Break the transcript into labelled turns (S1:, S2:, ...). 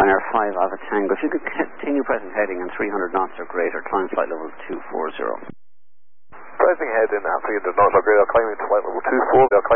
S1: Ryanair 5 Alpha Tango. If you could continue present heading and 300 knots or greater, climb flight level 240.
S2: Pressing heading at 300 knots or greater, climbing to flight level 240.